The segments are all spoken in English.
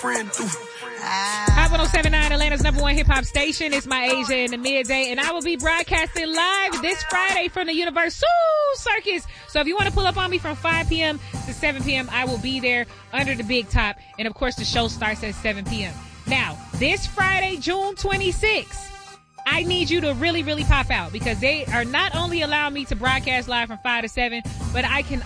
Hot 107.9, Atlanta's number one hip-hop station. It's My Asia in the midday, and I will be broadcasting live this Friday from the Universal Circus. So if you want to pull up on me from 5 p.m. to 7 p.m., I will be there under the big top. And, of course, the show starts at 7 p.m. Now, this Friday, June 26th, I need you to really, really pop out because they are not only allowing me to broadcast live from 5 to 7, but I am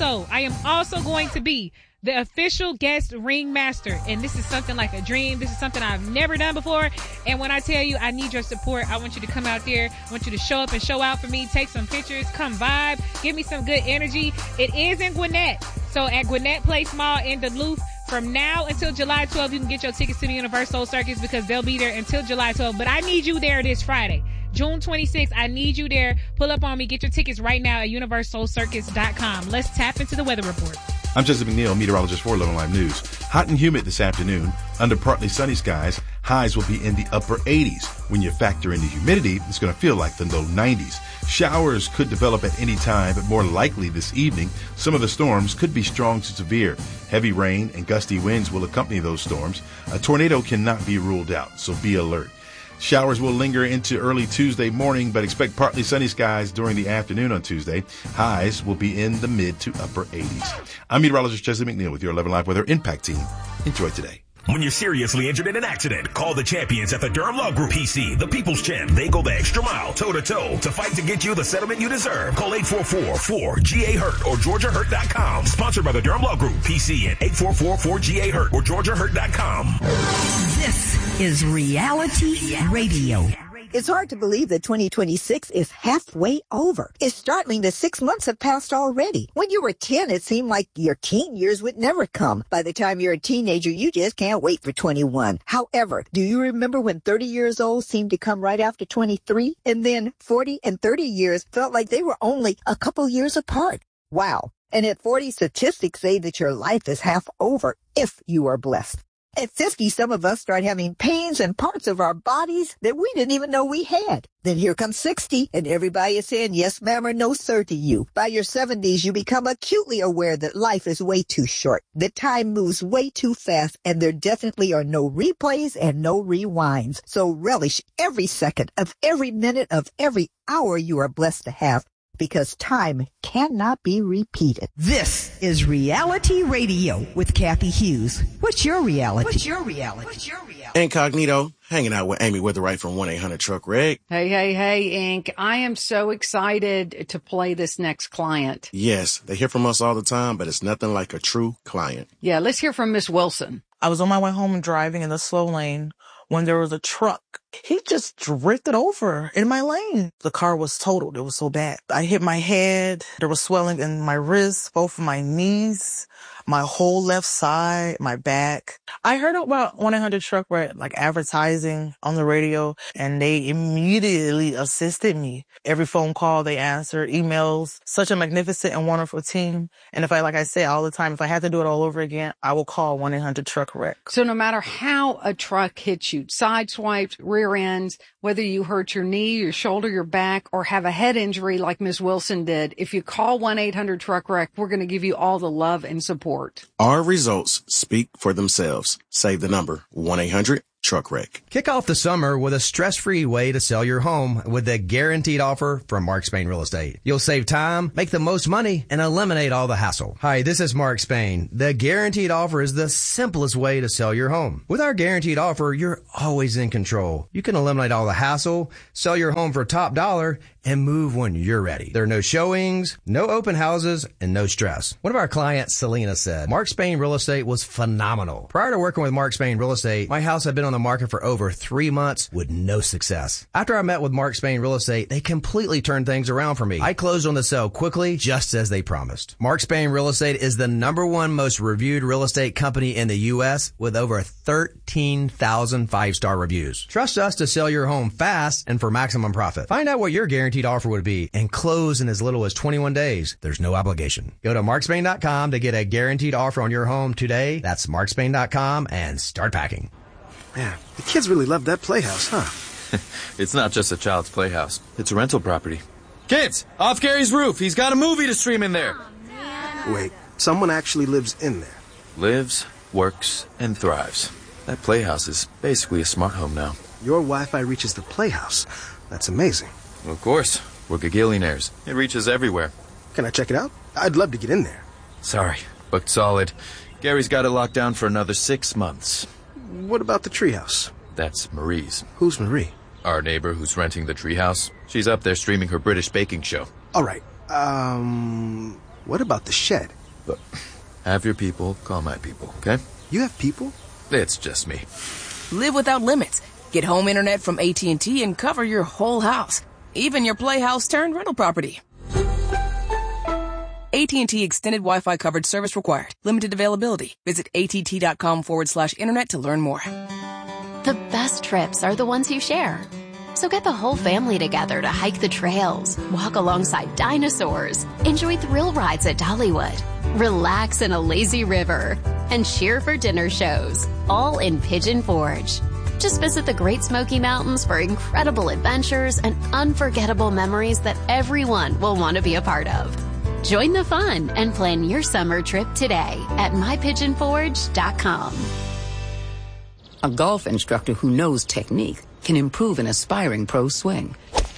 also going to be the official guest ringmaster. And this is something like a dream. This is something I've never done before. And when I tell you I need your support, I want you to come out there. I want you to show up and show out for me. Take some pictures. Come vibe. Give me some good energy. It is in Gwinnett. So at Gwinnett Place Mall in Duluth, from now until July 12th, you can get your tickets to the Universal Circus because they'll be there until July 12th. But I need you there this Friday. June 26th, I need you there. Pull up on me. Get your tickets right now at universalcircus.com. Let's tap into the weather report. I'm Jesse McNeil, meteorologist for 11 Live News. Hot and humid this afternoon. Under partly sunny skies, highs will be in the upper 80s. When you factor in the humidity, it's going to feel like the low 90s. Showers could develop at any time, but more likely this evening. Some of the storms could be strong to severe. Heavy rain and gusty winds will accompany those storms. A tornado cannot be ruled out, so be alert. Showers will linger into early Tuesday morning, but expect partly sunny skies during the afternoon on Tuesday. Highs will be in the mid to upper 80s. I'm meteorologist Jesse McNeil with your 11 Live Weather Impact Team. Enjoy today. When you're seriously injured in an accident, call the champions at the Durham Law Group PC, the People's Champ. They go the extra mile, toe-to-toe, to fight to get you the settlement you deserve. Call 844-4GA-HURT or GeorgiaHurt.com. Sponsored by the Durham Law Group PC at 844-4GA-HURT or GeorgiaHurt.com. This is Reality Radio. It's hard to believe that 2026 is halfway over. It's startling that 6 months have passed already. When you were 10, it seemed like your teen years would never come. By the time you're a teenager, you just can't wait for 21. However, do you remember when 30 years old seemed to come right after 23? And then 40 and 30 years felt like they were only a couple years apart. Wow. And at 40, statistics say that your life is half over if you are blessed. At 50, some of us start having pains in parts of our bodies that we didn't even know we had. Then here comes 60, and everybody is saying yes, ma'am, or no, sir to you. By your 70s, you become acutely aware that life is way too short, that time moves way too fast, and there definitely are no replays and no rewinds. So relish every second of every minute of every hour you are blessed to have, because time cannot be repeated. This is Reality Radio with Kathy Hughes. What's your reality? Incognito, hanging out with Amy Witherite from 1-800-TRUCK-REG. Hey, Ink. I am so excited to play this next client. Yes, they hear from us all the time, but it's nothing like a true client. Yeah, let's hear from Miss Wilson. I was on my way home driving in the slow lane when there was a truck. He just drifted over in my lane. The car was totaled. It was so bad. I hit my head. There was swelling in my wrists, both of my knees, my whole left side, my back. I heard about 1-800-TRUCK-REG, like advertising on the radio, and they immediately assisted me. Every phone call they answered, emails, such a magnificent and wonderful team. And if like I say all the time, if I had to do it all over again, I will call 1-800-TRUCK-REG. So no matter how a truck hits you, sideswiped, rear ends, whether you hurt your knee, your shoulder, your back, or have a head injury like Ms. Wilson did, if you call 1-800-TRUCK-REG, we're going to give you all the love and support. Our results speak for themselves. Save the number 1-800-TRUCK-REG. Kick off the summer with a stress-free way to sell your home with a guaranteed offer from Mark Spain Real Estate. You'll save time, make the most money, and eliminate all the hassle. Hi, this is Mark Spain. The guaranteed offer is the simplest way to sell your home. With our guaranteed offer, you're always in control. You can eliminate all the hassle, sell your home for top dollar, and move when you're ready. There are no showings, no open houses, and no stress. One of our clients, Selena, said, Mark Spain Real Estate was phenomenal. Prior to working with Mark Spain Real Estate, my house had been on the market for over 3 months with no success. After I met with Mark Spain Real Estate, they completely turned things around for me. I closed on the sale quickly, just as they promised. Mark Spain Real Estate is the #1 most reviewed real estate company in the U.S. with over 13,000 5-star reviews. Trust us to sell your home fast and for maximum profit. Find out what your guaranteed offer would be and close in as little as 21 days. There's no obligation. Go to markspain.com to get a guaranteed offer on your home today. That's markspain.com and start packing. Man, the kids really love that playhouse, huh? It's not just a child's playhouse. It's a rental property. Kids, off Gary's roof. He's got a movie to stream in there. Wait, someone actually lives in there? Lives? works, and thrives. That playhouse is basically a smart home now. Your Wi-Fi reaches the playhouse. That's amazing. Well, of course. We're gagillionaires. It reaches everywhere. Can I check it out? I'd love to get in there. Sorry, booked solid. Gary's got it locked down for another 6 months. What about the treehouse? That's Marie's. Who's Marie? Our neighbor who's renting the treehouse. She's up there streaming her British baking show. All right. What about the shed? But have your people call my people, okay? You have people? It's just me. Live without limits. Get home internet from AT&T and cover your whole house. Even your playhouse turned rental property. AT&T Extended Wi-Fi coverage service required. Limited availability. Visit att.com/internet to learn more. The best trips are the ones you share. So get the whole family together to hike the trails, walk alongside dinosaurs, enjoy thrill rides at Dollywood, relax in a lazy river, and cheer for dinner shows, all in Pigeon Forge. Just visit the Great Smoky Mountains for incredible adventures and unforgettable memories that everyone will want to be a part of. Join the fun and plan your summer trip today at mypigeonforge.com. A golf instructor who knows technique can improve an aspiring pro swing.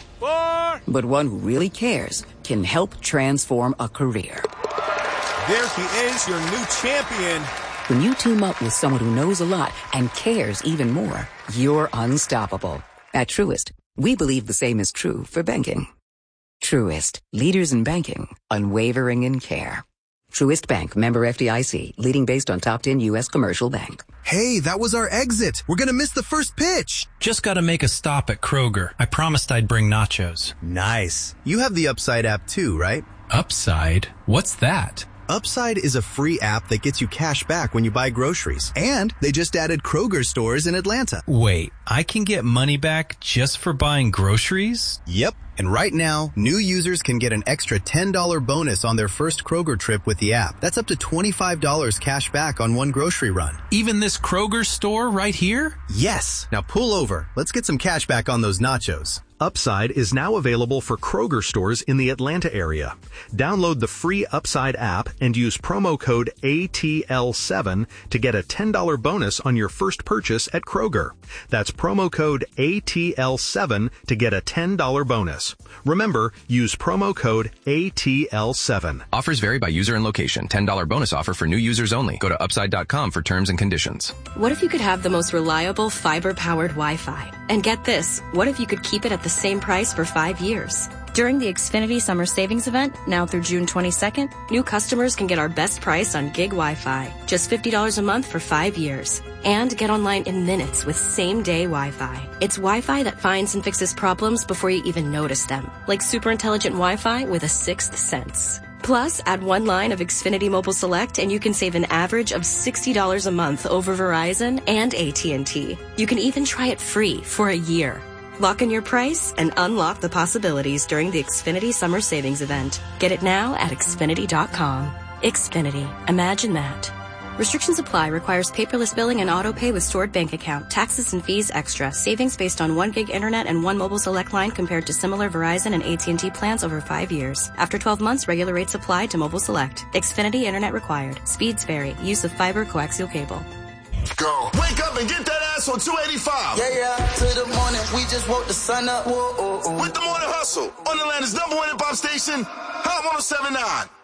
But one who really cares can help transform a career. There he is, your new champion. When you team up with someone who knows a lot and cares even more, you're unstoppable. At Truist, we believe the same is true for banking. Truist, leaders in banking, unwavering in care. Truist Bank, member FDIC, leading based on top 10 U.S. commercial bank. Hey, that was our exit. We're gonna miss the first pitch. Just gotta make a stop at Kroger. I promised I'd bring nachos. Nice. You have the Upside app too, right? Upside? What's that? Upside is a free app that gets you cash back when you buy groceries. And they just added Kroger stores in Atlanta. Wait, I can get money back just for buying groceries? Yep. And right now, new users can get an extra $10 bonus on their first Kroger trip with the app. That's up to $25 cash back on one grocery run. Even this Kroger store right here? Yes. Now pull over. Let's get some cash back on those nachos. Upside is now available for Kroger stores in the Atlanta area. Download the free Upside app and use promo code ATL7 to get a $10 bonus on your first purchase at Kroger. That's promo code ATL7 to get a $10 bonus. Remember, use promo code ATL7. Offers vary by user and location. $10 bonus offer for new users only. Go to upside.com for terms and conditions. What if you could have the most reliable fiber-powered Wi-Fi? And get this, what if you could keep it at the same price for 5 years? During the Xfinity Summer Savings Event, now through June 22nd, new customers can get our best price on gig Wi-Fi, just $50 a month for 5 years. And get online in minutes with same-day Wi-Fi. It's Wi-Fi that finds and fixes problems before you even notice them, like super intelligent Wi-Fi with a sixth sense. Plus, add one line of Xfinity Mobile Select and you can save an average of $60 a month over Verizon and AT&T. You can even try it free for a year. Lock in your price and unlock the possibilities during the Xfinity Summer Savings Event. Get it now at Xfinity.com. Xfinity. Imagine that. Restrictions apply. Requires paperless billing and auto pay with stored bank account. Taxes and fees extra. Savings based on 1 gig internet and 1 mobile select line compared to similar Verizon and AT&T plans over 5 years. After 12 months, regular rates apply to mobile select. Xfinity internet required. Speeds vary. Use of fiber coaxial cable. Go. Wake up and get that ass on 285. Yeah, to the morning, we just woke the sun up. Whoa, With the Morning Hustle on Atlanta's #1 hip-hop station, Hot 107.9.